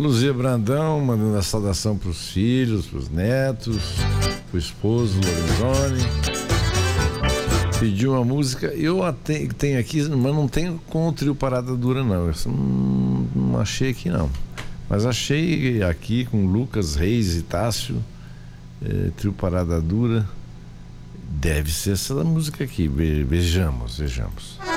Luzia Brandão mandando a saudação para os filhos, para os netos, para o esposo Lorenzoni. Pediu uma música, eu tenho aqui, mas não tenho com o trio Parada Dura não. Eu não achei aqui não. Mas achei aqui com Lucas Reis e Tássio, trio Parada Dura. Deve ser essa música aqui. Vejamos.